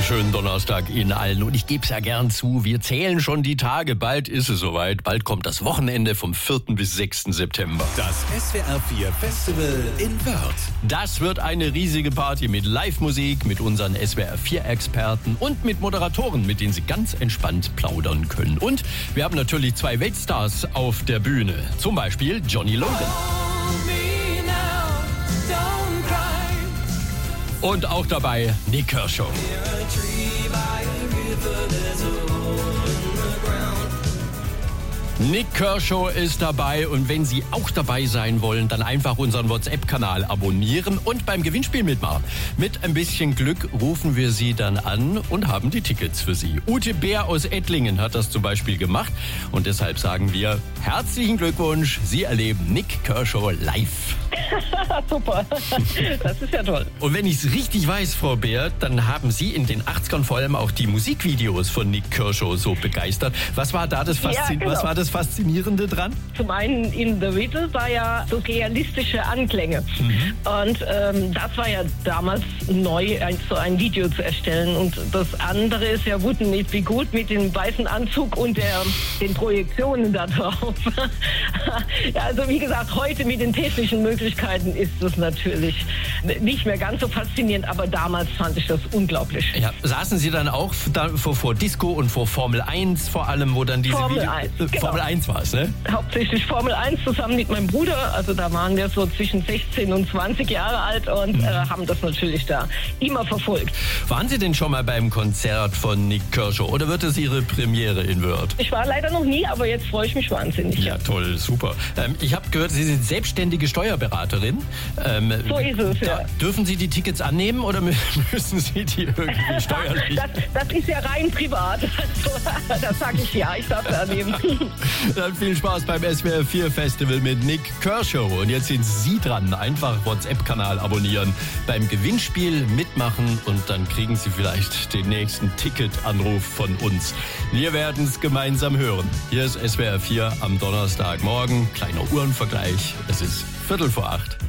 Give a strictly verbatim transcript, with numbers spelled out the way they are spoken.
wunderschönen Donnerstag Ihnen allen. Und ich gebe es ja gern zu, wir zählen schon die Tage. Bald ist es soweit. Bald kommt das Wochenende vom vierten bis sechsten September. Das S W R vier Festival in Wörth. Das wird eine riesige Party mit Live-Musik, mit unseren S W R vier Experten und mit Moderatoren, mit denen Sie ganz entspannt plaudern können. Und wir haben natürlich zwei Weltstars auf der Bühne. Zum Beispiel Johnny Logan. Und auch dabei Nik Kershaw. Nik Kershaw ist dabei und wenn Sie auch dabei sein wollen, dann einfach unseren WhatsApp-Kanal abonnieren und beim Gewinnspiel mitmachen. Mit ein bisschen Glück rufen wir Sie dann an und haben die Tickets für Sie. Ute Bär aus Ettlingen hat das zum Beispiel gemacht und deshalb sagen wir herzlichen Glückwunsch, Sie erleben Nik Kershaw live. Super, das ist ja toll. Und wenn ich es richtig weiß, Frau Bär, dann haben Sie in den achtzigern vor allem auch die Musikvideos von Nik Kershaw so begeistert. Was war da das, Faszin- ja, genau. Was war das Faszinierende dran? Zum einen in The Beatles war ja so realistische Anklänge. Mhm. Und ähm, das war ja damals neu, ein, so ein Video zu erstellen. Und das andere ist ja Wouldn't It Be Good mit dem weißen Anzug und der, den Projektionen da drauf. Ja, also wie gesagt, heute mit den technischen Möglichkeiten ist das natürlich nicht mehr ganz so faszinierend, aber damals fand ich das unglaublich. Ja, saßen Sie dann auch da vor, vor Disco und vor Formel eins vor allem, wo dann diese Formel Video... eins, äh, genau. Formel eins war es, ne? Hauptsächlich Formel eins zusammen mit meinem Bruder. Also da waren wir so zwischen sechzehn und zwanzig Jahre alt und mhm. äh, haben das natürlich da immer verfolgt. Waren Sie denn schon mal beim Konzert von Nik Kershaw oder wird es Ihre Premiere in Wörth? Ich war leider noch nie, aber jetzt freue ich mich wahnsinnig. Ja, toll, super. Ähm, ich habe gehört, Sie sind selbstständige Steuerberaterin. Ähm, so ist es, ja. Dürfen Sie die Tickets annehmen oder müssen Sie die irgendwie steuerlich? das, das ist ja rein privat. Also, das sage ich ja, ich darf es annehmen. Dann viel Spaß beim S W R vier Festival mit Nik Kershaw. Und jetzt sind Sie dran. Einfach WhatsApp-Kanal abonnieren, beim Gewinnspiel mitmachen und dann kriegen Sie vielleicht den nächsten Ticketanruf von uns. Wir werden es gemeinsam hören. Hier ist S W R vier am Donnerstagmorgen. Kleiner Uhrenvergleich. Es ist Viertel vor acht.